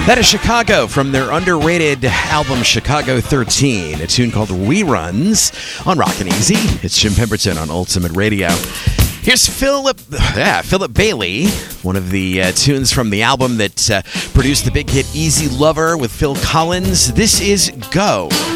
That is Chicago from their underrated album Chicago 13, a tune called Reruns on Rockin' Easy. It's Jim Pemberton on Ultimate Radio. Here's Philip Bailey, one of the tunes from the album that produced the big hit Easy Lover with Phil Collins. This is Go.